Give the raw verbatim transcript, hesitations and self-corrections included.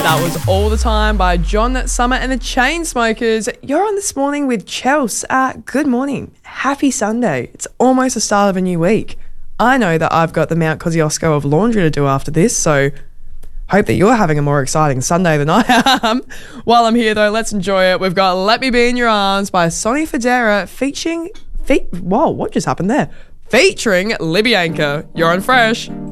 That was All the Time by John Summer and the Chainsmokers. You're on This Morning with Chels. Uh, good morning. Happy Sunday. It's almost the start of a new week. I know that I've got the Mount Kosciuszko of laundry to do after this, so hope that you're having a more exciting Sunday than I am. While I'm here, though, let's enjoy it. We've got Let Me Be In Your Arms by Sonny Fodera featuring... Fe- Whoa, what just happened there? Featuring Libby Anchor. You're on Fresh.